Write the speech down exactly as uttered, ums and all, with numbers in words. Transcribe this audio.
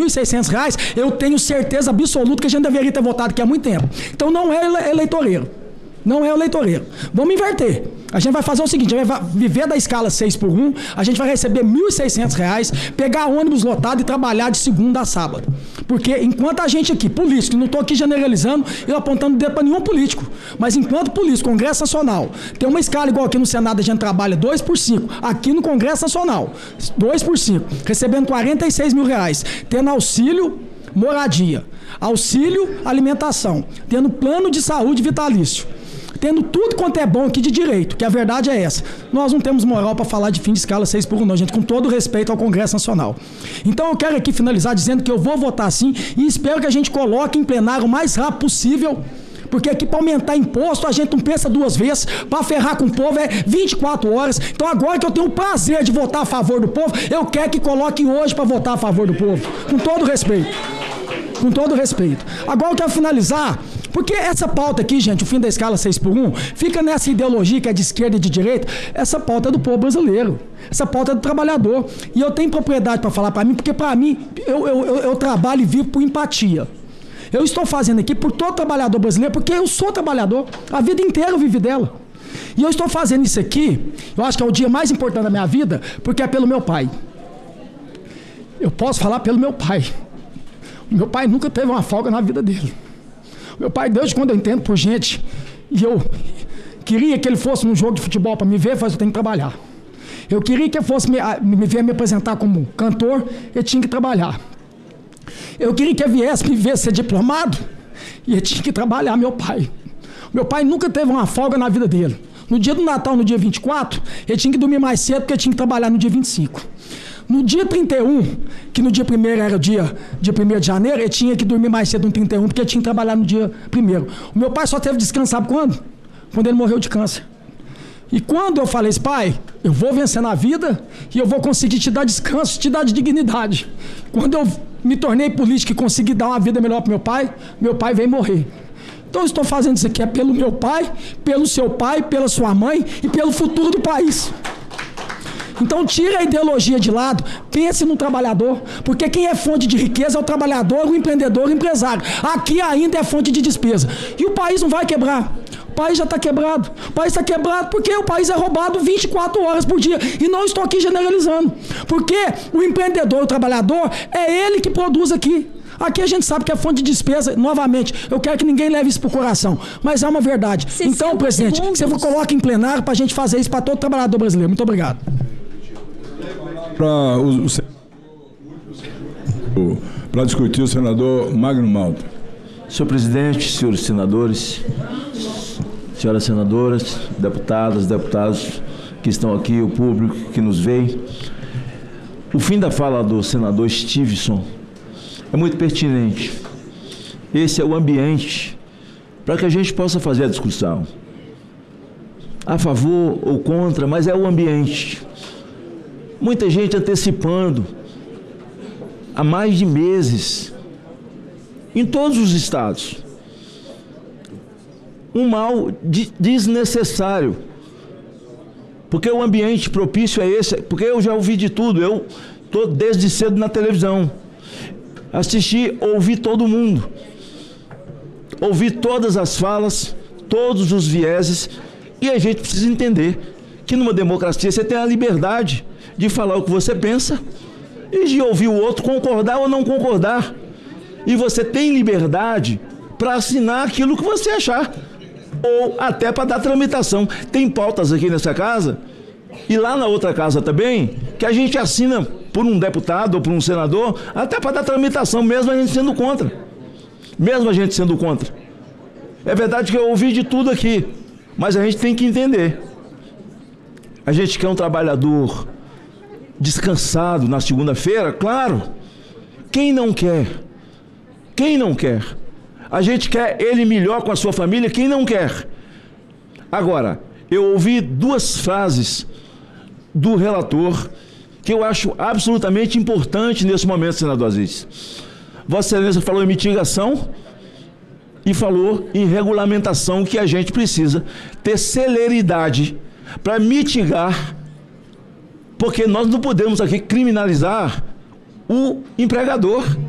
mil e seiscentos reais, eu tenho certeza absoluta que a gente deveria ter votado aqui há muito tempo. Então não é ele- eleitoreiro. Não é eleitoreiro. Vamos inverter. A gente vai fazer o seguinte, a gente vai viver da escala seis por um, a gente vai receber mil e seiscentos reais, pegar ônibus lotado e trabalhar de segunda a sábado. Porque enquanto a gente aqui, político, não estou aqui generalizando e apontando dedo para nenhum político, mas enquanto político, Congresso Nacional, tem uma escala igual aqui no Senado, a gente trabalha dois por cinco, aqui no Congresso Nacional, dois por cinco, recebendo quarenta e seis mil reais, tendo auxílio moradia, auxílio alimentação, tendo plano de saúde vitalício, tendo tudo quanto é bom aqui de direito, que a verdade é essa. Nós não temos moral para falar de fim de escala seis por um, não, gente, com todo respeito ao Congresso Nacional. Então eu quero aqui finalizar dizendo que eu vou votar sim e espero que a gente coloque em plenário o mais rápido possível, porque aqui para aumentar imposto a gente não pensa duas vezes, para ferrar com o povo é vinte e quatro horas. Então agora que eu tenho o prazer de votar a favor do povo, eu quero que coloquem hoje para votar a favor do povo, com todo respeito. Com todo respeito. Agora eu quero finalizar, porque essa pauta aqui, gente, o fim da escala seis por um, fica nessa ideologia que é de esquerda e de direita, essa pauta é do povo brasileiro, essa pauta é do trabalhador. E eu tenho propriedade para falar para mim, porque para mim, eu, eu, eu, eu trabalho e vivo por empatia. Eu estou fazendo aqui por todo trabalhador brasileiro, porque eu sou trabalhador, a vida inteira eu vivi dela. E eu estou fazendo isso aqui, eu acho que é o dia mais importante da minha vida, porque é pelo meu pai. Eu posso falar pelo meu pai. Meu pai nunca teve uma folga na vida dele. Meu pai, desde quando eu entendo por gente, e eu queria que ele fosse num jogo de futebol para me ver, mas eu tenho que trabalhar. Eu queria que ele fosse me, me ver me apresentar como cantor, eu tinha que trabalhar. Eu queria que ele viesse me ver ser diplomado, e ele tinha que trabalhar, meu pai. Meu pai nunca teve uma folga na vida dele. No dia do Natal, no dia vinte e quatro, ele tinha que dormir mais cedo porque ele tinha que trabalhar no dia vinte e cinco. No dia trinta e um, que no dia primeiro era o dia, dia primeiro de janeiro, ele tinha que dormir mais cedo no trinta e um, porque ele tinha que trabalhar no dia primeiro. O meu pai só teve descanso, sabe quando? Quando ele morreu de câncer. E quando eu falei, pai, eu vou vencer na vida e eu vou conseguir te dar descanso, te dar dignidade. Quando eu me tornei político e consegui dar uma vida melhor para meu pai, meu pai veio morrer. Então eu estou fazendo isso aqui é pelo meu pai, pelo seu pai, pela sua mãe e pelo futuro do país. Então tira a ideologia de lado, pense no trabalhador, porque quem é fonte de riqueza é o trabalhador, o empreendedor, o empresário. Aqui ainda é fonte de despesa. E o país não vai quebrar. O país já está quebrado. O país está quebrado porque o país é roubado vinte e quatro horas por dia. E não estou aqui generalizando. Porque o empreendedor, o trabalhador, é ele que produz aqui. Aqui a gente sabe que é fonte de despesa, novamente, eu quero que ninguém leve isso para o coração, mas é uma verdade. Então, presidente, você coloca em plenário para a gente fazer isso para todo trabalhador brasileiro. Muito obrigado. Para discutir o senador Magno Malta. Senhor presidente, senhores senadores, senhoras senadoras, deputadas, deputados que estão aqui, o público que nos vê. O fim da fala do senador Stevenson é muito pertinente. Esse é o ambiente para que a gente possa fazer a discussão. A favor ou contra, mas é o ambiente. Muita gente antecipando há mais de meses, em todos os estados, um mal de, desnecessário, porque o ambiente propício é esse, porque eu já ouvi de tudo, eu estou desde cedo na televisão, assisti, ouvi todo mundo, ouvi todas as falas, todos os vieses, e a gente precisa entender que numa democracia você tem a liberdade de falar o que você pensa e de ouvir o outro, concordar ou não concordar. E você tem liberdade para assinar aquilo que você achar, ou até para dar tramitação. Tem pautas aqui nessa casa, e lá na outra casa também, que a gente assina por um deputado ou por um senador, até para dar tramitação, mesmo a gente sendo contra. Mesmo a gente sendo contra. É verdade que eu ouvi de tudo aqui, mas a gente tem que entender. A gente quer um trabalhador descansado na segunda-feira, claro. Quem não quer? Quem não quer? A gente quer ele melhor com a sua família, quem não quer? Agora, eu ouvi duas frases do relator que eu acho absolutamente importante nesse momento, senador Aziz. Vossa Excelência falou em mitigação e falou em regulamentação, que a gente precisa ter celeridade para mitigar, porque nós não podemos aqui criminalizar o empregador.